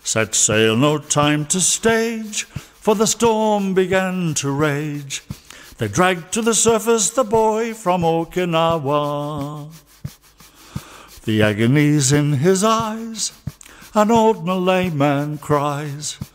Set sail, no time to stage, for the storm began to rage. They dragged to the surface the boy from Okinawa. The agony's in his eyes, an old Malay man cries,